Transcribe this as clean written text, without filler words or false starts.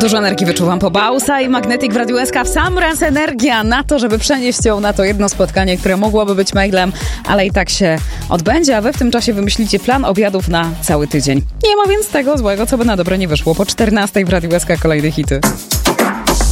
Dużo energii wyczuwam po Bausa i Magnetic w Radiu SK. W sam raz energia na to, żeby przenieść ją na to jedno spotkanie, które mogłoby być mailem, ale i tak się odbędzie, a wy w tym czasie wymyślicie plan obiadów na cały tydzień. Nie ma więc tego złego, co by na dobre nie wyszło. Po 14 w Radiu SK kolejne hity.